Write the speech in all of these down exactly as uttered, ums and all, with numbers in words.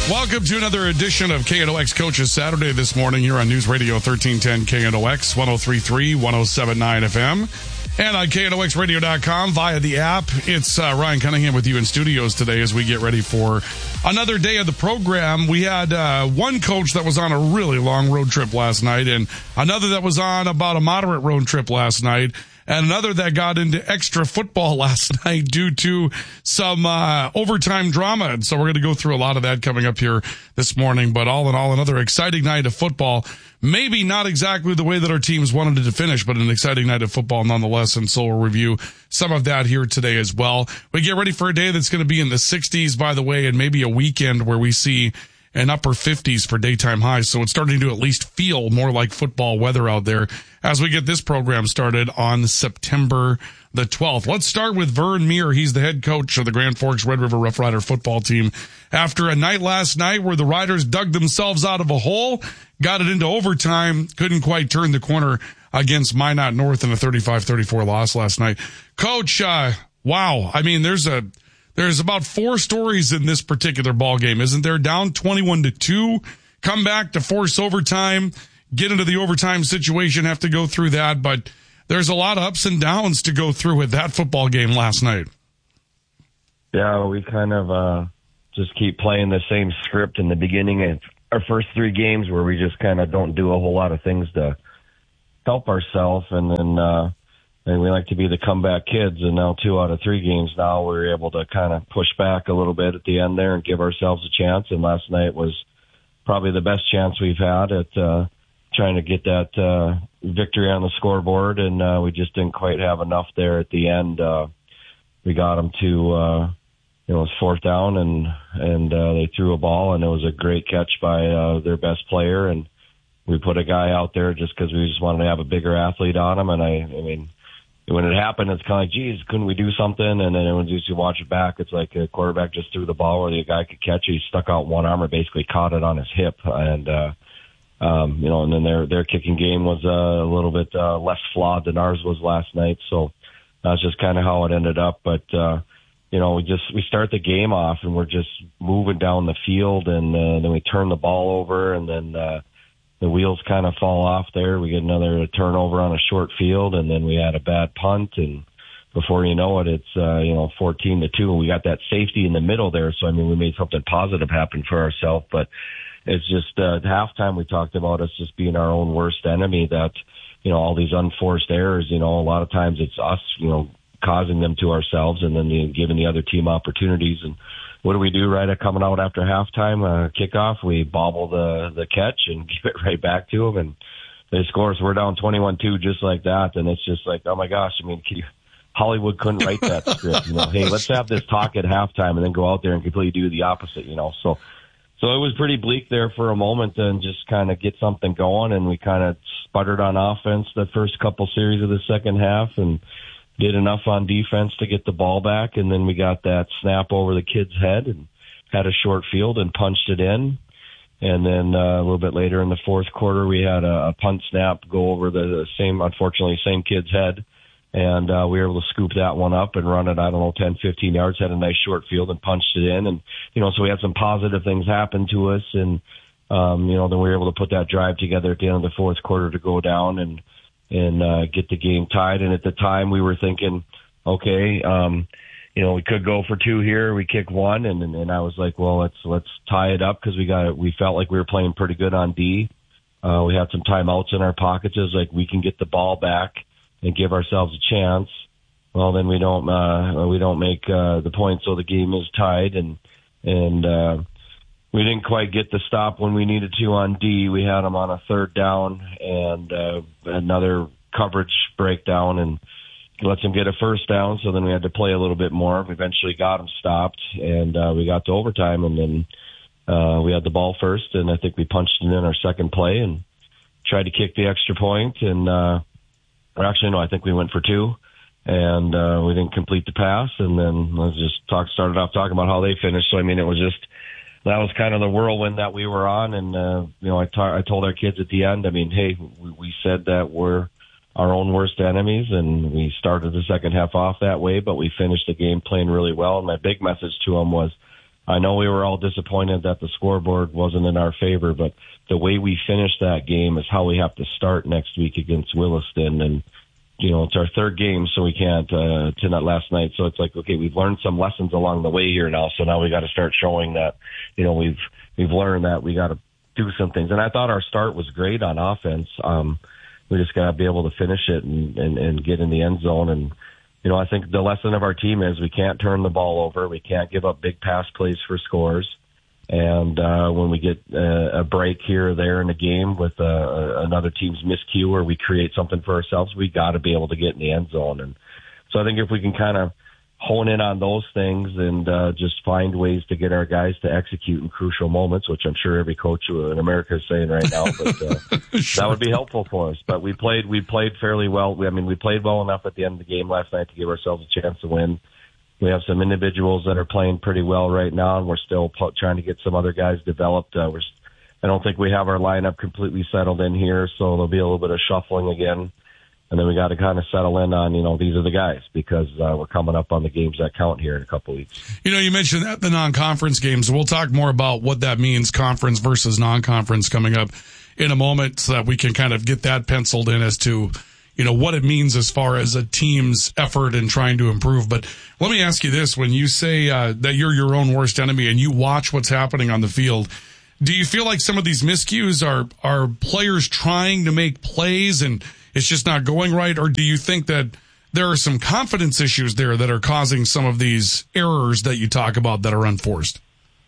Welcome to another edition of K N O X Coaches Saturday this morning here on News Radio thirteen ten K N O X, one oh three point three, one oh seven point nine F M, and on K N O X radio dot com via the app. It's uh, Ryan Cunningham with you in studios today as we get ready for another day of the program. We had uh, one coach that was on a really long road trip last night, and another that was on about a moderate road trip last night, and another that got into extra football last night due to some uh, overtime drama. And so we're going to go through a lot of that coming up here this morning. But all in all, another exciting night of football. Maybe not exactly the way that our teams wanted it to finish, but an exciting night of football nonetheless. And so we'll review some of that here today as well. We get ready for a day that's going to be in the sixties, by the way, and maybe a weekend where we see an upper fifties for daytime highs. So it's starting to at least feel more like football weather out there as we get this program started on September the twelfth. Let's start with Vern Meer. He's the head coach of the Grand Forks Red River Rough Rider football team. After a night last night where the Riders dug themselves out of a hole, got it into overtime, couldn't quite turn the corner against Minot North in a thirty-five thirty-four loss last night. Coach, uh, wow. I mean, there's a, there's about four stories in this particular ball game, isn't there? Down twenty-one to two, come back to force overtime, get into the overtime situation, have to go through that, but there's a lot of ups and downs to go through with that football game last night. Yeah, we kind of uh, just keep playing the same script in the beginning of our first three games where we just kind of don't do a whole lot of things to help ourselves, and then uh, and we like to be the comeback kids, and now two out of three games now we're able to kind of push back a little bit at the end there and give ourselves a chance, and last night was probably the best chance we've had at uh, trying to get that uh, victory on the scoreboard, and uh, we just didn't quite have enough there at the end. Uh, we got them to, uh, you know, it was fourth down, and and uh, they threw a ball, and it was a great catch by uh, their best player, and we put a guy out there just because we just wanted to have a bigger athlete on him, and I, I mean, when it happened, it's kind of like, geez, couldn't we do something? And then when you watch it back, it's like a quarterback just threw the ball where the guy could catch it. He stuck out one arm and basically caught it on his hip, and uh, Um, you know, and then their their kicking game was uh, a little bit uh, less flawed than ours was last night. So that's just kind of how it ended up. But uh, you know, we just we start the game off and we're just moving down the field, and uh, then we turn the ball over, and then uh, the wheels kind of fall off there. We get another turnover on a short field, and then we had a bad punt, and before you know it, it's uh, you know fourteen to two, and we got that safety in the middle there. So I mean, we made something positive happen for ourselves, but it's just uh, at halftime we talked about us just being our own worst enemy, that, you know, all these unforced errors, you know, a lot of times it's us, you know, causing them to ourselves, and then the, giving the other team opportunities. And what do we do right at coming out after halftime, uh, kickoff? We bobble the, the catch and give it right back to them, and they score. So we're down twenty-one two just like that. And it's just like, oh my gosh, I mean, can you, Hollywood couldn't write that script, you know, hey, let's have this talk at halftime and then go out there and completely do the opposite, you know. So, So it was pretty bleak there for a moment and just kind of get something going. And we kind of sputtered on offense the first couple series of the second half and did enough on defense to get the ball back. And then we got that snap over the kid's head and had a short field and punched it in. And then uh, a little bit later in the fourth quarter, we had a, a punt snap go over the, the same, unfortunately, same kid's head. And uh, we were able to scoop that one up and run it, I don't know, ten, fifteen yards, had a nice short field and punched it in. And, you know, so we had some positive things happen to us. And, um, you know, then we were able to put that drive together at the end of the fourth quarter to go down and, and uh, get the game tied. And at the time we were thinking, okay, um, you know, we could go for two here. We kick one. And, and, and I was like, well, let's, let's tie it up because we got, we felt like we were playing pretty good on D. Uh, we had some timeouts in our pockets. It was like, we can get the ball back and give ourselves a chance. Well, then we don't uh, we don't make uh, the point, so the game is tied, and and uh, we didn't quite get the stop when we needed to on D. We had them on a third down and uh, another coverage breakdown, and lets them get a first down. So then we had to play a little bit more. We eventually got them stopped, and uh, we got to overtime, and then uh, we had the ball first, and I think we punched it in our second play and tried to kick the extra point, and. Uh, Or actually, no, I think we went for two, and uh, we didn't complete the pass. And then let's just talk. Started off talking about how they finished. So I mean, it was just that was kind of the whirlwind that we were on. And uh, you know, I, ta- I told our kids at the end. I mean, hey, we, we said that we're our own worst enemies, and we started the second half off that way, but we finished the game playing really well. And my big message to them was, I know we were all disappointed that the scoreboard wasn't in our favor, but the way we finished that game is how we have to start next week against Williston. And, you know, it's our third game, so we can't, uh, to not last night. So it's like, okay, we've learned some lessons along the way here now. So now we got to start showing that, you know, we've, we've learned that we got to do some things. And I thought our start was great on offense. Um, we just got to be able to finish it and, and, and get in the end zone. And, you know, I think the lesson of our team is we can't turn the ball over. We can't give up big pass plays for scores. And uh, when we get uh, a break here or there in a game with uh, another team's miscue or we create something for ourselves, we got to be able to get in the end zone. And so I think if we can kind of hone in on those things and uh, just find ways to get our guys to execute in crucial moments, which I'm sure every coach in America is saying right now, but uh, sure. That would be helpful for us. But we played, we played fairly well. We, I mean, we played well enough at the end of the game last night to give ourselves a chance to win. We have some individuals that are playing pretty well right now, and we're still po- trying to get some other guys developed. Uh, we're, I don't think we have our lineup completely settled in here, so there'll be a little bit of shuffling again. And then we got to kind of settle in on, you know, these are the guys because uh, we're coming up on the games that count here in a couple of weeks. You know, you mentioned that the non-conference games. We'll talk more about what that means, conference versus non-conference, coming up in a moment so that we can kind of get that penciled in as to, you know, what it means as far as a team's effort in trying to improve. But let me ask you this. When you say uh, that you're your own worst enemy and you watch what's happening on the field, do you feel like some of these miscues are, are players trying to make plays and it's just not going right? Or do you think that there are some confidence issues there that are causing some of these errors that you talk about that are unforced?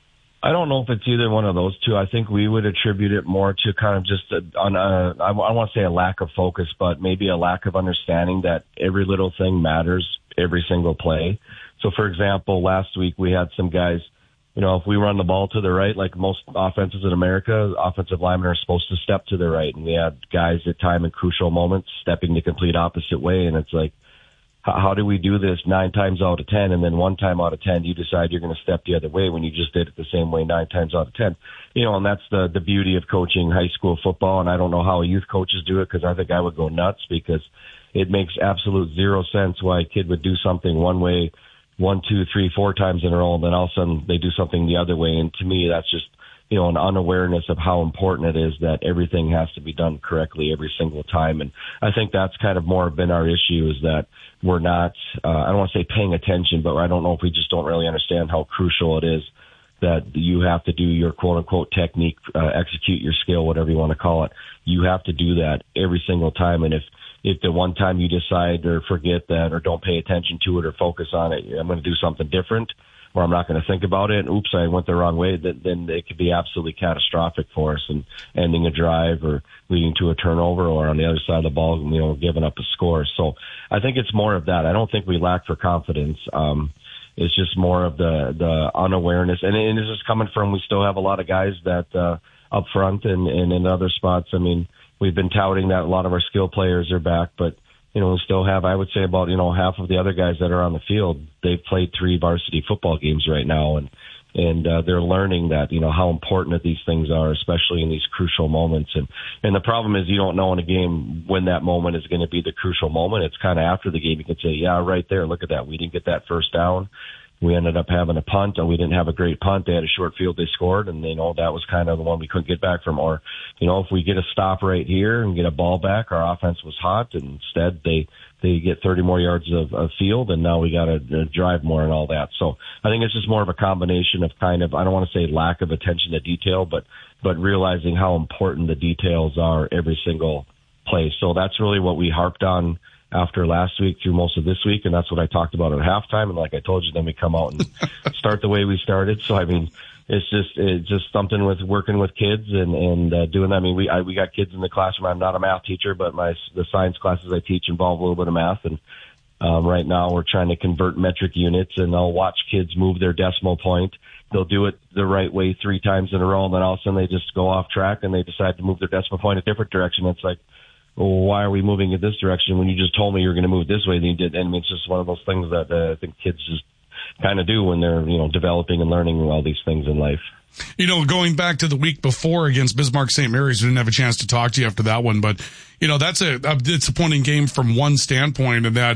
I don't know if it's either one of those two. I think we would attribute it more to kind of just a, on a, I don't want to say a lack of focus, but maybe a lack of understanding that every little thing matters every single play. So, for example, last week we had some guys, you know, if we run the ball to the right, like most offenses in America, offensive linemen are supposed to step to the right. And we had guys at time in crucial moments stepping the complete opposite way. And it's like, how, how do we do this nine times out of ten? And then one time out of ten, you decide you're going to step the other way when you just did it the same way nine times out of ten. You know, and that's the, the beauty of coaching high school football. And I don't know how youth coaches do it because I think I would go nuts because it makes absolute zero sense why a kid would do something one way one, two, three, four times in a row, and then all of a sudden they do something the other way. And to me, that's just, you know, an unawareness of how important it is that everything has to be done correctly every single time. And I think that's kind of more been our issue is that we're not, uh, I don't want to say paying attention, but I don't know if we just don't really understand how crucial it is that you have to do your quote unquote technique, uh, execute your skill, whatever you want to call it. You have to do that every single time. And if, If the one time you decide or forget that or don't pay attention to it or focus on it, I'm going to do something different or I'm not going to think about it. And oops, I went the wrong way. Then, then it could be absolutely catastrophic for us and ending a drive or leading to a turnover or on the other side of the ball, you know, giving up a score. So I think it's more of that. I don't think we lack for confidence. Um, it's just more of the, the unawareness. And, and this is coming from, we still have a lot of guys that, uh, up front and, and in other spots. I mean, we've been touting that a lot of our skill players are back, but, you know, we still have, I would say about, you know, half of the other guys that are on the field, they've played three varsity football games right now. And, and, uh, they're learning that, you know, how important that these things are, especially in these crucial moments. And, and the problem is you don't know in a game when that moment is going to be the crucial moment. It's kind of after the game. You can say, yeah, right there. Look at that. We didn't get that first down. We ended up having a punt, and we didn't have a great punt. They had a short field, they scored, and, you know, that was kind of the one we couldn't get back from. Or, you know, if we get a stop right here and get a ball back, our offense was hot, and instead they they get thirty more yards of, of field, and now we got to uh, drive more and all that. So I think it's just more of a combination of kind of, I don't want to say lack of attention to detail, but but realizing how important the details are every single play. So that's really what we harped on after last week through most of this week, and that's what I talked about at halftime. And like I told you, then we come out and start the way we started. So I mean, it's just it's just something with working with kids and and uh, doing that. I mean, we I, we got kids in the classroom. I'm not a math teacher, but my the science classes I teach involve a little bit of math. And um, right now we're trying to convert metric units, and I'll watch kids move their decimal point. They'll do it the right way three times in a row, and then all of a sudden they just go off track and they decide to move their decimal point a different direction. It's like, well, why are we moving in this direction when you just told me you were going to move this way? And you did. And it's just one of those things that uh, I think kids just kind of do when they're, you know, developing and learning all these things in life. You know, going back to the week before against Bismarck Saint Mary's, we didn't have a chance to talk to you after that one, but, you know, that's a, a disappointing game from one standpoint, and that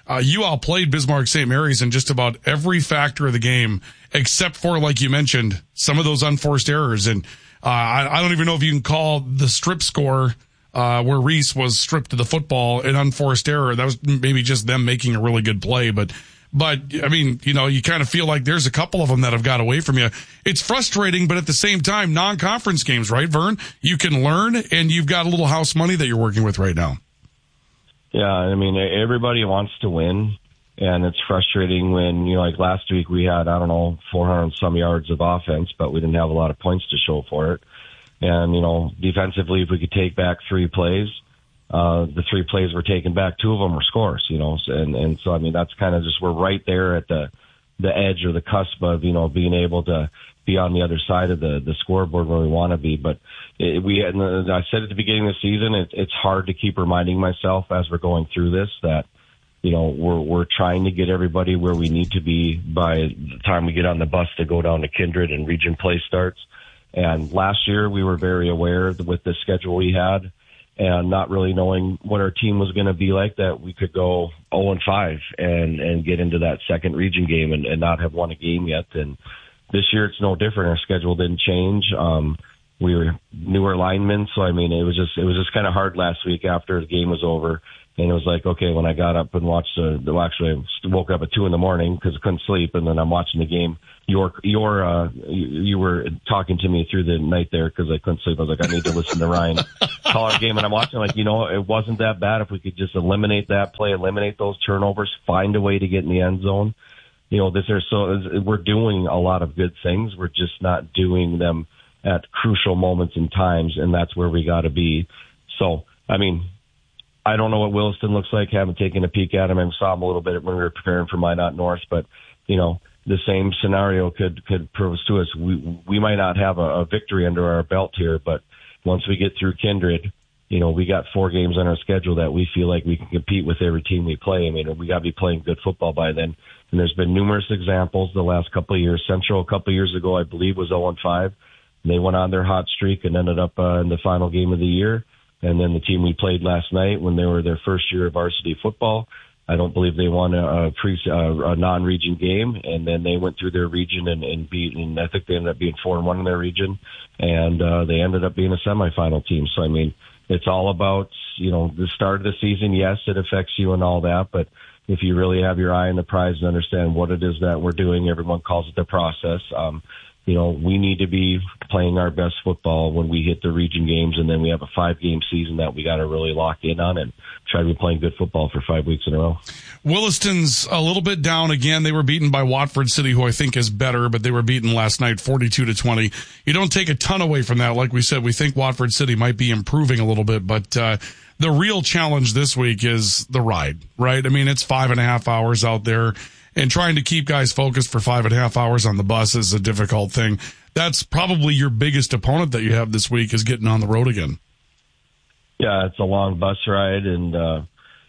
uh, you outplayed Bismarck Saint Mary's in just about every factor of the game, except for, like you mentioned, some of those unforced errors. And uh, I, I don't even know if you can call the strip score uh, where Reese was stripped to the football an unforced error. That was maybe just them making a really good play, but. But, I mean, you know, you kind of feel like there's a couple of them that have got away from you. It's frustrating, but at the same time, non-conference games, right, Vern? You can learn, and you've got a little house money that you're working with right now. Yeah, I mean, everybody wants to win, and it's frustrating when, you know, like last week we had, I don't know, four hundred some yards of offense, but we didn't have a lot of points to show for it. And, you know, defensively, if we could take back three plays, Uh, the three plays were taken back. Two of them were scores, you know, and, and so, I mean, that's kind of just, we're right there at the, the edge or the cusp of, you know, being able to be on the other side of the, the scoreboard where we want to be. But it, we, and I said at the beginning of the season, it, it's hard to keep reminding myself as we're going through this that, you know, we're, we're trying to get everybody where we need to be by the time we get on the bus to go down to Kindred and region play starts. And last year we were very aware with the schedule we had, and not really knowing what our team was going to be like, that we could go oh and five and, and get into that second region game and, and not have won a game yet. And this year it's no different. Our schedule didn't change. Um, we were newer linemen. So, I mean, it was just, it was just kind of hard last week after the game was over. And it was like, okay, when I got up and watched the, well, actually I woke up at two in the morning because I couldn't sleep. And then I'm watching the game. Your, your, uh, you, you were talking to me through the night there because I couldn't sleep. I was like, I need to listen to Ryan call our game. And I'm watching like, you know, it wasn't that bad. If we could just eliminate that play, eliminate those turnovers, find a way to get in the end zone. You know, this is so we're doing a lot of good things. We're just not doing them at crucial moments in times. And that's where we got to be. So, I mean, I don't know what Williston looks like. Haven't taken a peek at him. I saw him a little bit when we were preparing for Minot North, but you know, the same scenario could, could pose to us. We, we might not have a, a victory under our belt here, but once we get through Kindred, you know, we got four games on our schedule that we feel like we can compete with every team we play. I mean, we got to be playing good football by then. And there's been numerous examples the last couple of years. Central a couple of years ago, I believe, was oh and five. They went on their hot streak and ended up uh, in the final game of the year. And then the team we played last night, when they were their first year of varsity football, I don't believe they won a, a, pre, a, a non-region game, and then they went through their region and, and beat, and I think they ended up being four and one in their region, and uh, they ended up being a semifinal team. So, I mean, it's all about, you know, the start of the season. Yes, it affects you and all that, but if you really have your eye on the prize and understand what it is that we're doing, everyone calls it the process. Um, you know, we need to be playing our best football when we hit the region games, and then we have a five-game season that we got to really lock in on and try to be playing good football for five weeks in a row. Williston's a little bit down again. They were beaten by Watford City, who I think is better, but they were beaten last night forty-two to twenty. You don't take a ton away from that. Like we said, we think Watford City might be improving a little bit, but uh, the real challenge this week is the ride, right? I mean, it's five and a half hours out there. And trying to keep guys focused for five and a half hours on the bus is a difficult thing. That's probably your biggest opponent that you have this week, is getting on the road again. Yeah, it's a long bus ride, and, uh,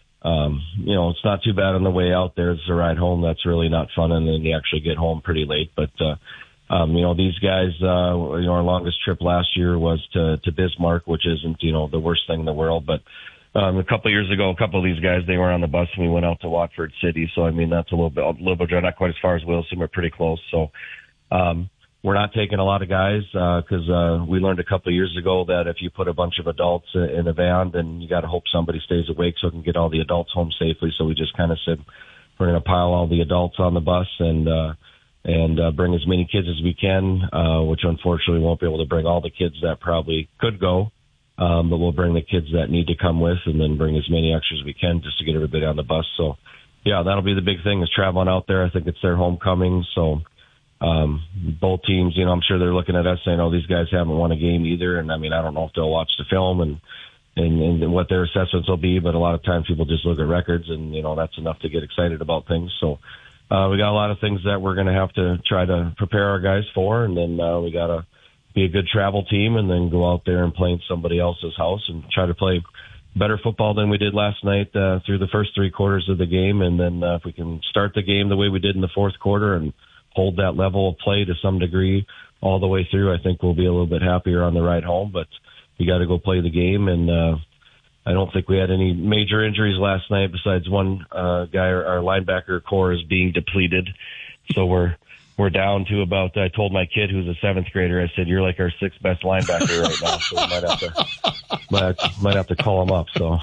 um, you know, it's not too bad on the way out there. It's the ride home that's really not fun, and then you actually get home pretty late. But, uh, um, you know, these guys, uh, you know, our longest trip last year was to, to Bismarck, which isn't, you know, the worst thing in the world, but Um, a couple of years ago, a couple of these guys, they were on the bus and we went out to Watford City. So, I mean, that's a little bit, a little bit, not quite as far as Wilson, but pretty close. So, um, we're not taking a lot of guys, uh, cause, uh, we learned a couple of years ago that if you put a bunch of adults in a van, then you got to hope somebody stays awake so it can get all the adults home safely. So we just kind of said, we're going to pile all the adults on the bus and, uh, and, uh, bring as many kids as we can, uh, which unfortunately won't be able to bring all the kids that probably could go. Um, but we'll bring the kids that need to come with, and then bring as many extras as we can just to get everybody on the bus. So, yeah, that'll be the big thing, is traveling out there. I think it's their homecoming. So, um, both teams, you know, I'm sure they're looking at us saying, oh, these guys haven't won a game either. And I mean, I don't know if they'll watch the film and, and, and what their assessments will be, but a lot of times people just look at records and, you know, that's enough to get excited about things. So, uh, we got a lot of things that we're going to have to try to prepare our guys for. And then, uh, we got to be a good travel team and then go out there and play in somebody else's house and try to play better football than we did last night, uh, through the first three quarters of the game. And then, uh, if we can start the game the way we did in the fourth quarter and hold that level of play to some degree all the way through, I think we'll be a little bit happier on the ride home, but you got to go play the game. And, uh, I don't think we had any major injuries last night besides one uh, guy, our, our linebacker core is being depleted. So we're we're down to about, I told my kid who's a seventh grader, I said, you're like our sixth best linebacker right now. So we might have to, might, might have to call him up. So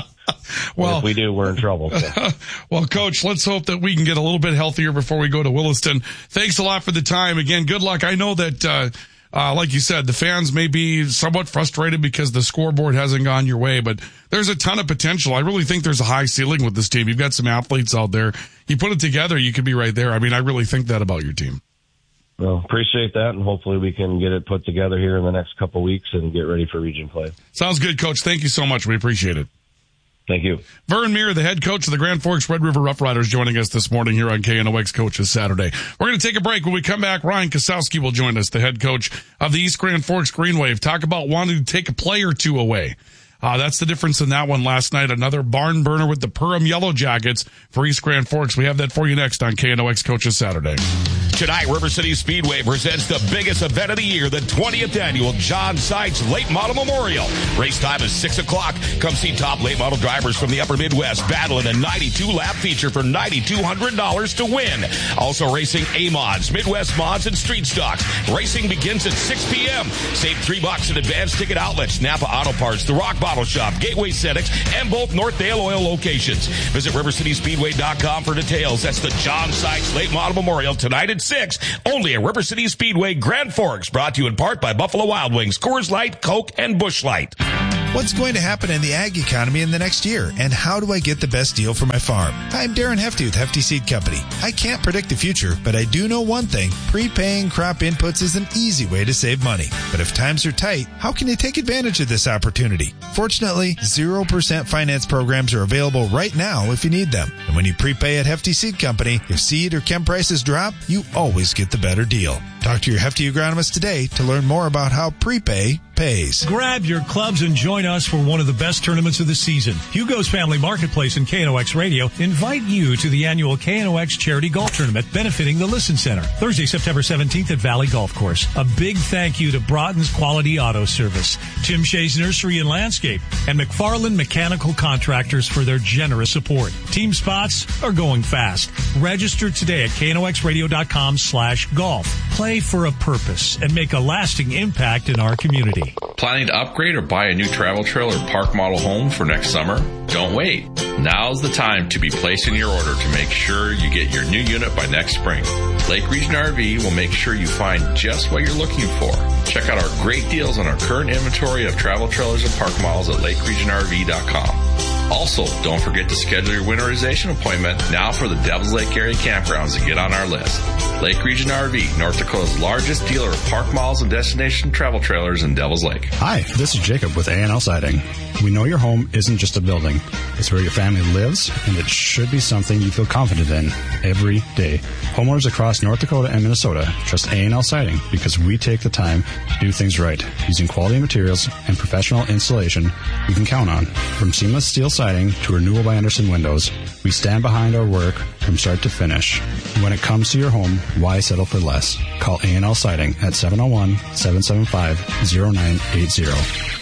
well, if we do, we're in trouble. So. Well, Coach, let's hope that we can get a little bit healthier before we go to Williston. Thanks a lot for the time. Again, good luck. I know that, uh, Uh, like you said, the fans may be somewhat frustrated because the scoreboard hasn't gone your way, but there's a ton of potential. I really think there's a high ceiling with this team. You've got some athletes out there. You put it together, you could be right there. I mean, I really think that about your team. Well, appreciate that, and hopefully we can get it put together here in the next couple of weeks and get ready for region play. Sounds good, Coach. Thank you so much. We appreciate it. Thank you. Vern Meir, the head coach of the Grand Forks Red River Rough Riders, joining us this morning here on K N O X Coaches Saturday. We're going to take a break. When we come back, Ryan Kosowski will join us, the head coach of the East Grand Forks Green Wave. Talk about wanting to take a play or two away. Uh, that's the difference in that one last night. Another barn burner with the Perham Yellow Jackets for East Grand Forks. We have that for you next on K N O X Coaches Saturday. Tonight, River City Speedway presents the biggest event of the year, the twentieth annual John Seitz Late Model Memorial. Race time is six o'clock. Come see top late model drivers from the upper Midwest battle in a ninety-two lap feature for nine thousand two hundred dollars to win. Also racing A-Mods, Midwest Mods, and Street Stocks. Racing begins at six p.m. Save three bucks at advanced ticket outlets, Napa Auto Parts, The Rock Bottle Shop, Gateway Cetics, and both Northdale Oil locations. Visit river city speedway dot com for details. That's the John Seitz Late Model Memorial tonight at six, only at River City Speedway, Grand Forks, brought to you in part by Buffalo Wild Wings, Coors Light, Coke, and Busch Light. What's going to happen in the ag economy in the next year, and how do I get the best deal for my farm? I'm Darren Hefty with Hefty Seed Company. I can't predict the future, but I do know one thing. Prepaying crop inputs is an easy way to save money. But if times are tight, how can you take advantage of this opportunity? Fortunately, zero percent finance programs are available right now if you need them. And when you prepay at Hefty Seed Company, if seed or chem prices drop, you always get the better deal. Talk to your Hefty agronomist today to learn more about how prepay pays. Grab your clubs and join us for one of the best tournaments of the season. Hugo's Family Marketplace and K N O X Radio invite you to the annual K N O X Charity Golf Tournament benefiting the Listen Center, Thursday, September seventeenth at Valley Golf Course. A big thank you to Broughton's Quality Auto Service, Tim Shea's Nursery and Landscape, and McFarland Mechanical Contractors for their generous support. Team spots are going fast. Register today at K N O X radio dot com slash golf. Play for a purpose and make a lasting impact in our community. Planning to upgrade or buy a new travel trailer or park model home for next summer? Don't wait. Now's the time to be placing your order to make sure you get your new unit by next spring. Lake Region R V will make sure you find just what you're looking for. Check out our great deals on our current inventory of travel trailers and park models at lake region r v dot com. Also, don't forget to schedule your winterization appointment now for the Devils Lake area campgrounds to get on our list. Lake Region R V, North Dakota's largest dealer of park malls and destination travel trailers in Devils Lake. Hi, this is Jacob with A and L Siding. We know your home isn't just a building. It's where your family lives, and it should be something you feel confident in every day. Homeowners across North Dakota and Minnesota trust A and L Siding because we take the time to do things right, using quality materials and professional installation you can count on. From seamless steel siding to Renewal by Andersen windows, we stand behind our work from start to finish. When it comes to your home, why settle for less? Call A and L Siding at seven oh one, seven seven five, oh nine eight zero.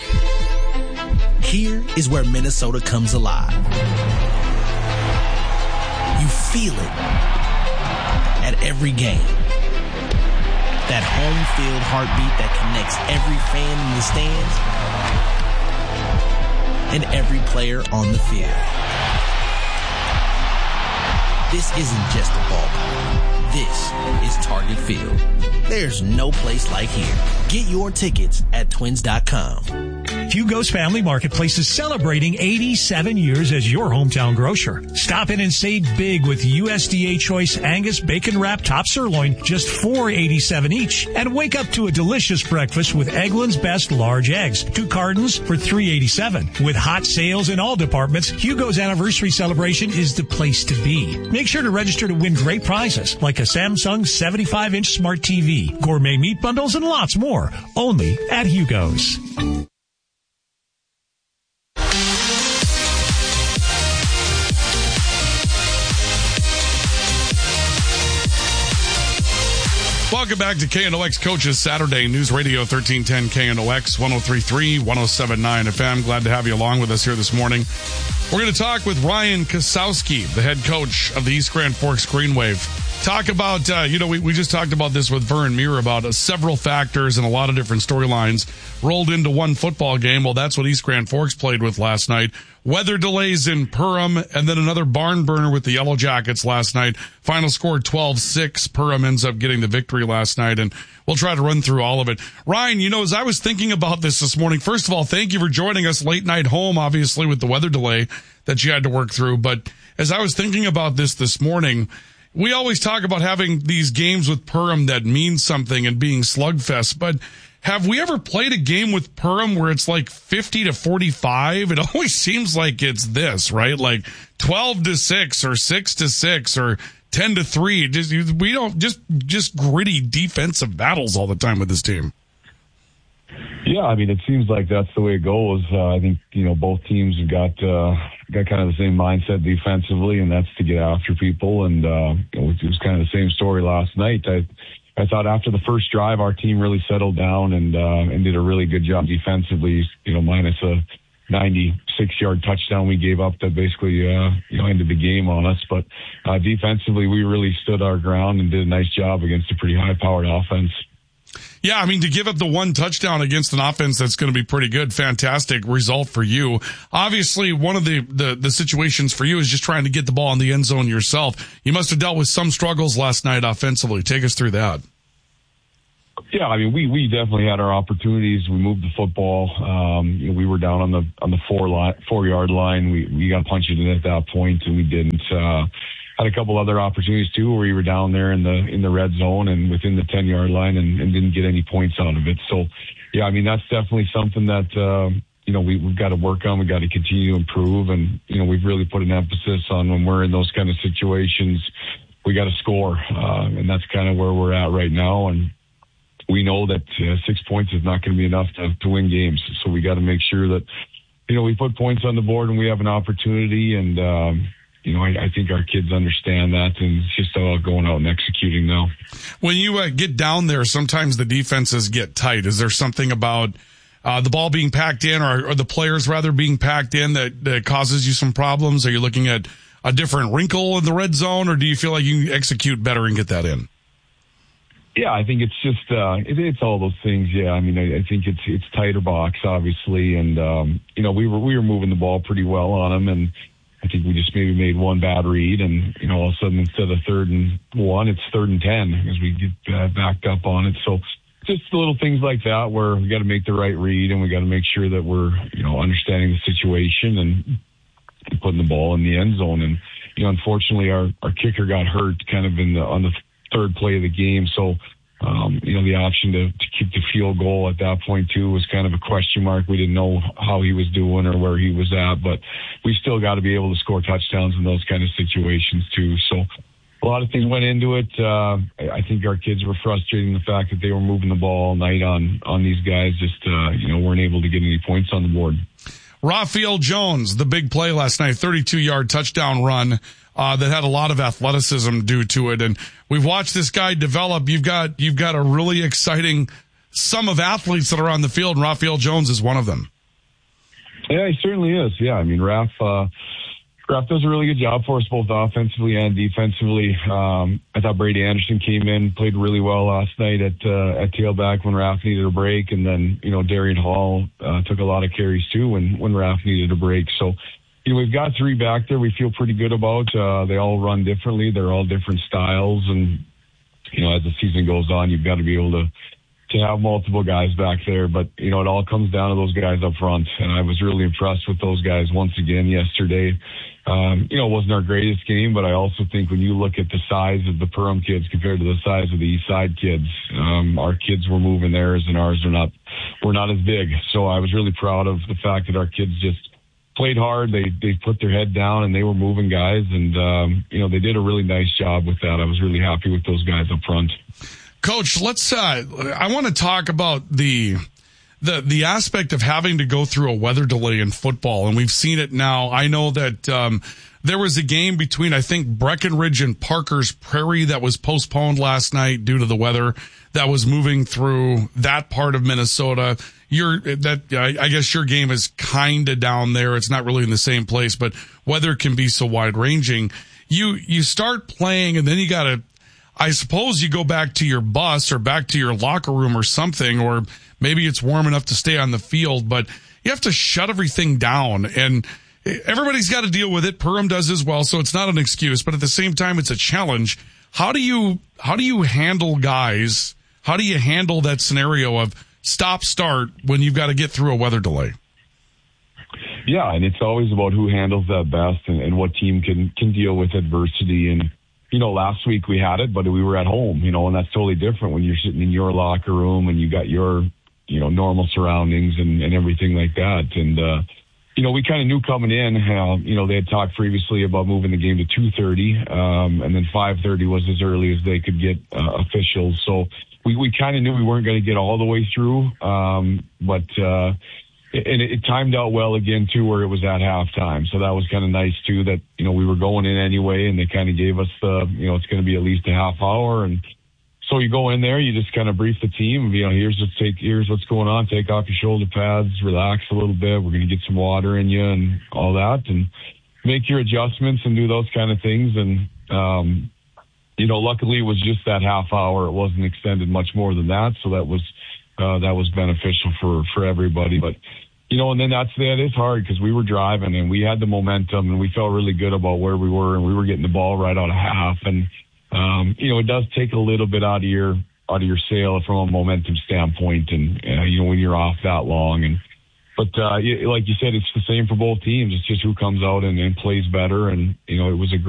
Here is where Minnesota comes alive. You feel it at every game. That home field heartbeat that connects every fan in the stands and every player on the field. This isn't just a ballpark. This is Target Field. There's no place like here. Get your tickets at twins dot com. Hugo's Family Marketplace is celebrating eighty-seven years as your hometown grocer. Stop in and save big with U S D A Choice Angus Bacon Wrap Top Sirloin, just four dollars and eighty-seven cents each. And wake up to a delicious breakfast with Eggland's Best Large Eggs, two cartons for three dollars and eighty-seven cents. With hot sales in all departments, Hugo's anniversary celebration is the place to be. Make sure to register to win great prizes like a Samsung seventy-five inch smart T V, gourmet meat bundles, and lots more. Only at Hugo's. Welcome back to K N O X Coaches Saturday News Radio thirteen ten K N O X one oh three point three, one oh seven point nine F M. Glad to have you along with us here this morning. We're going to talk with Ryan Kosowski, the head coach of the East Grand Forks Green Wave. Talk about, uh, you know, we, we just talked about this with Vern Muir about uh, several factors and a lot of different storylines rolled into one football game. Well, that's what East Grand Forks played with last night. Weather delays in Perham, and then another barn burner with the Yellow Jackets last night. Final score twelve six. Perham ends up getting the victory last night, and we'll try to run through all of it. Ryan, you know, as I was thinking about this this morning, first of all, thank you for joining us late night home, obviously, with the weather delay that you had to work through. But as I was thinking about this this morning, we always talk about having these games with Perham that mean something and being slugfest, but have we ever played a game with Perham where it's like fifty to forty-five? It always seems like it's this, right? Like twelve to six or six to six or ten to three. Just, we don't just, just gritty defensive battles all the time with this team. Yeah, I mean, it seems like that's the way it goes. Uh, I think, you know, both teams have got, uh, got kind of the same mindset defensively, and that's to get after people. And, uh, it was kind of the same story last night. I, I thought after the first drive, our team really settled down and, uh, and did a really good job defensively, you know, minus a ninety-six yard touchdown we gave up that basically, uh, you know, ended the game on us. But, uh, defensively, we really stood our ground and did a nice job against a pretty high powered offense. Yeah, I mean, to give up the one touchdown against an offense that's going to be pretty good, fantastic result for you. Obviously, one of the, the, the situations for you is just trying to get the ball in the end zone yourself. You must have dealt with some struggles last night offensively. Take us through that. Yeah, I mean, we, we definitely had our opportunities. We moved the football. Um, you know, we were down on the on the four line, four yard line. We we got punched in at that point, and we didn't. Uh, Had a couple other opportunities too, where we were down there in the in the red zone and within the ten yard line, and, and didn't get any points out of it. So, yeah, I mean that's definitely something that uh, you know we, we've got to work on. We've got to continue to improve, and you know we've really put an emphasis on when we're in those kind of situations, we got to score, uh, and that's kind of where we're at right now. And we know that uh, six points is not going to be enough to, to win games. So we got to make sure that you know we put points on the board and we have an opportunity. And um, You know, I, I think our kids understand that, and it's just all going out and executing now. When you uh, get down there, sometimes the defenses get tight. Is there something about uh, the ball being packed in, or, or the players rather being packed in, that, that causes you some problems? Are you looking at a different wrinkle in the red zone, or do you feel like you can execute better and get that in? Yeah, I think it's just uh, it, it's all those things. Yeah, I mean, I, I think it's it's tighter box, obviously, and um, you know, we were we were moving the ball pretty well on them, and I think we just maybe made one bad read, and you know, all of a sudden instead of third and one, it's third and ten as we get uh, backed up on it. So just little things like that where we got to make the right read, and we got to make sure that we're you know understanding the situation and putting the ball in the end zone. And you know, unfortunately, our our kicker got hurt kind of in the on the third play of the game, so. Um, you know, the option to, to keep the field goal at that point, too, was kind of a question mark. We didn't know how he was doing or where he was at, but we still got to be able to score touchdowns in those kind of situations, too. So a lot of things went into it. Uh, I think our kids were frustrated in the fact that they were moving the ball all night on, on these guys, just, uh, you know, weren't able to get any points on the board. Raphael Jones, the big play last night, thirty-two yard touchdown run. Uh, that had a lot of athleticism due to it. And we've watched this guy develop. You've got, you've got a really exciting sum of athletes that are on the field, and Raphael Jones is one of them. Yeah, he certainly is. Yeah. I mean, Raph, uh, Raph does a really good job for us, both offensively and defensively. Um, I thought Brady Anderson came in, played really well last night at, uh, at tailback when Raph needed a break. And then, you know, Darian Hall, uh, took a lot of carries too when, when Raph needed a break. So, you know, we've got three back there we feel pretty good about. Uh, they all run differently. They're all different styles. And, you know, as the season goes on, you've got to be able to, to have multiple guys back there. But, you know, it all comes down to those guys up front. And I was really impressed with those guys once again yesterday. Um, you know, it wasn't our greatest game, but I also think when you look at the size of the Perham kids compared to the size of the East Side kids, um, our kids were moving theirs and ours are not, were not as big. So I was really proud of the fact that our kids just played hard. They they put their head down and they were moving guys, and um, you know they did a really nice job with that. I was really happy with those guys up front. Coach, let's. Uh, I want to talk about the the the aspect of having to go through a weather delay in football, and we've seen it now. I know that um, There was a game between, I think, Breckenridge and Parker's Prairie that was postponed last night due to the weather that was moving through that part of Minnesota. Your that I, I guess your game is kind of down there. It's not really in the same place, but weather can be so wide ranging. You you start playing, and then you got to, I suppose, you go back to your bus or back to your locker room or something, or maybe it's warm enough to stay on the field, but you have to shut everything down, and everybody's got to deal with it. Perham does as well, so it's not an excuse, but at the same time, it's a challenge. How do you, how do you handle guys? How do you handle that scenario of stop start when you've got to get through a weather delay? Yeah. And it's always about who handles that best and, and what team can, can deal with adversity. And, you know, last week we had it, but we were at home, you know, and that's totally different when you're sitting in your locker room and you got your, you know, normal surroundings and, and everything like that. And, uh, you know, we kind of knew coming in, uh, you know, they had talked previously about moving the game to two thirty, um, and then five thirty was as early as they could get uh, officials. So we, we kind of knew we weren't going to get all the way through, um, but uh, and it, it timed out well again, too, where it was at halftime. So that was kind of nice, too, that, you know, we were going in anyway, and they kind of gave us the, you know, it's going to be at least a half hour, and so you go in there, you just kind of brief the team. You know, here's what's take, here's what's going on. Take off your shoulder pads, relax a little bit. We're going to get some water in you and all that, and make your adjustments and do those kind of things. And um, you know, luckily it was just that half hour. It wasn't extended much more than that, so that was uh, that was beneficial for for everybody. But you know, and then that's that is hard because we were driving and we had the momentum and we felt really good about where we were, and we were getting the ball right out of half. And Um, you know, it does take a little bit out of your out of your sail from a momentum standpoint, and uh, you know, when you're off that long. And but uh, like you said, it's the same for both teams. It's just who comes out and, and plays better. And you know, it was a great